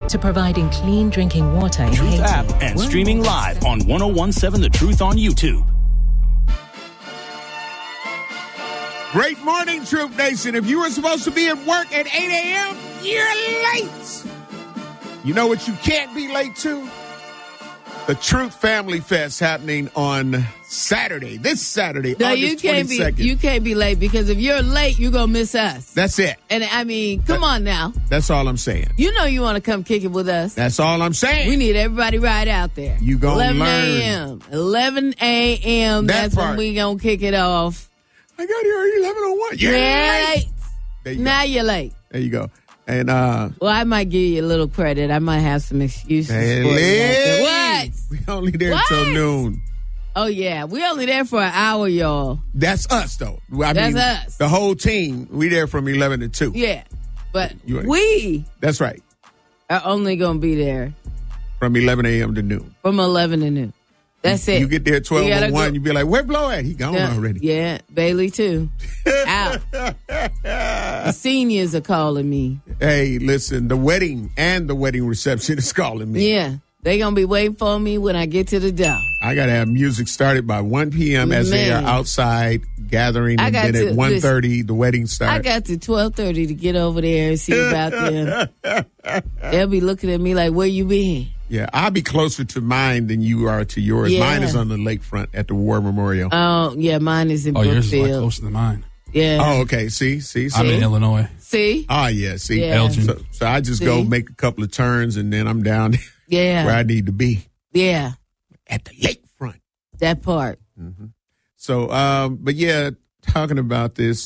to providing clean drinking water in Truth Haiti. app and streaming live on 1017 The Truth on YouTube. Great morning, Truth Nation. If you were supposed to be at work at 8 a.m., you're late. You know what you can't be late to? The Truth Family Fest happening on Saturday, this Saturday, No, August 22nd. You can't be late, because if you're late, you're going to miss us. That's it. And I mean, come on now. That's all I'm saying. You know you want to come kick it with us. That's all I'm saying. We need everybody right out there. You gonna 11 learn. a.m. 11 a.m. That That's part. when we going to kick it off. I got here at 11:01. You're late. There you Now go. you're late. There you go. And Well, I might give you a little credit. I might have some excuses for you. hey, What? we only there What? till noon. Oh, yeah. We only there for an hour, y'all. That's us, though. That's us. The whole team, we there from 11 to 2. Yeah. But You- we That's right. are only going to be there From 11 a.m. to noon. from 11 to noon. That's it. You get there at We gotta 12:01, go. you be like, where Blow at? He gone Yeah, already. Yeah, Bailey too. Out. The seniors are calling me. Hey, listen, the wedding and the wedding reception is calling me. Yeah, they gonna be waiting for me when I get to the door. I got to have music started by 1 p.m. as they are Man. outside gathering. I And got then to- at 1:30, the wedding I starts. got to 12:30 to get over there and see about them. They'll be looking at me like, where you been? Yeah, I'll be closer to mine than you are to yours. Yeah. Mine is on the lakefront at the War Memorial. Oh, yeah, mine is in Oh, yours is like Brookfield. closer than mine. Yeah. Oh, okay. See. I'm in Illinois. See? Oh, yeah. See, Yeah. Elgin. So I just go See? make a couple of turns and then I'm down Yeah. where I need to be Yeah. at the lakefront. That part. So, but yeah, talking about this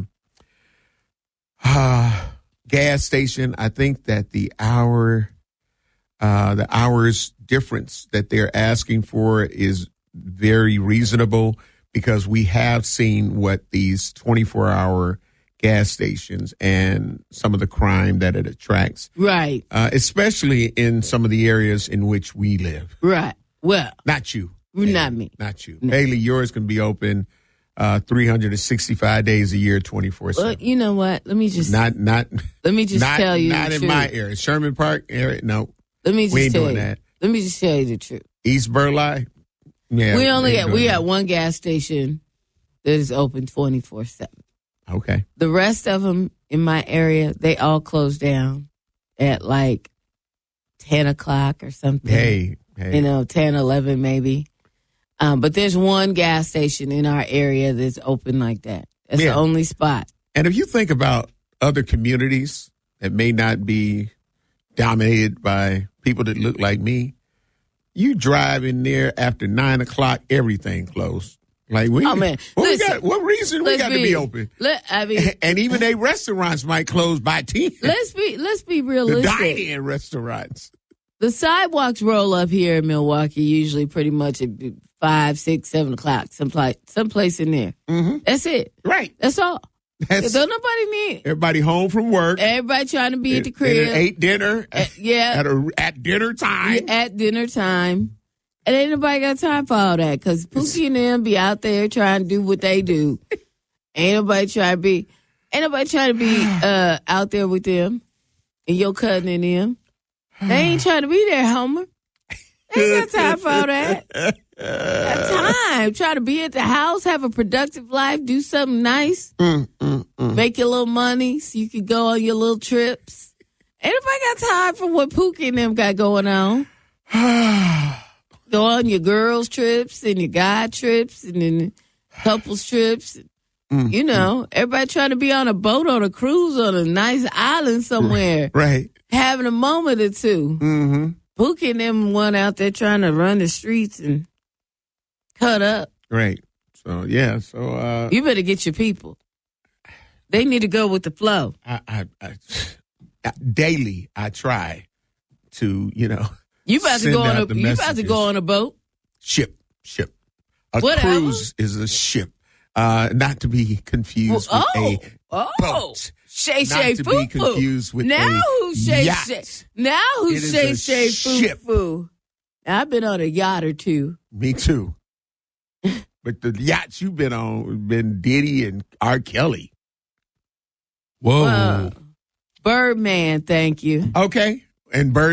gas station, I think that the hours difference that they're asking for is very reasonable, because we have seen what these 24-hour gas stations and some of the crime that it attracts, Right. especially in some of the areas in which we live. Right. Well, Not you. not me. Not you. No. Bailey, yours can be open 365 days a year, 24/7. Well, you know what? Let me just Not tell you not the in truth. my area. Sherman Park area, no. Let me just We ain't tell doing you. that. Let me just tell you the truth. East Burleigh, yeah. we only ain't got doing that. one gas station that is open 24/7. Okay. The rest of them in my area, they all close down at like 10 o'clock or something. Hey. 10, 11 maybe. But there's one gas station in our area that's open like that. That's Yeah. the only spot. And if you think about other communities that may not be dominated by people that look like me, you drive in there after 9 o'clock, everything closed. Like Oh, man. Listen, what reason we let's got to be open? I mean, And even they restaurants might close by 10. let's be The realistic. dine-in restaurants. The sidewalks roll up here in Milwaukee usually pretty much at 5, 6, 7 o'clock, someplace in there. Mm-hmm. That's it. Right. That's all. That's Don't nobody need. everybody home from work. Everybody trying to be at the And crib. ate dinner Yeah. at dinner time. At dinner time. And ain't nobody got time for all that, because Pookie and them be out there trying to do what they do. Ain't nobody trying to be out there with them and your cousin and them. They ain't trying to be there, Homer. They ain't got time for all that. Got time. Try to be at the house, have a productive life, do something nice, make your little money so you can go on your little trips. Ain't nobody got time for what Pookie and them got going on. Go on your girls' trips and your guy trips and then couples trips. You know, everybody trying to be on a boat, on a cruise, on a nice island somewhere, Right. having a moment or two. Mm-hmm. Pookie and them one out there trying to run the streets and cut up. Right. So, yeah. So, You better get your people. They need to go with the flow. I daily I try to, You about to send go on out the you about to messages. go on a boat. ship. A Whatever. cruise is a ship. Not to be confused with a boat. Shay Not Shay to Foo be confused with now a who's Shay yacht. Shay? Now who's It is Shay a Shay ship. Foo? Now, I've been on a yacht or two. Me too. But the yachts you've been on have been Diddy and R. Kelly. Whoa. Birdman, thank you. Okay. And Bird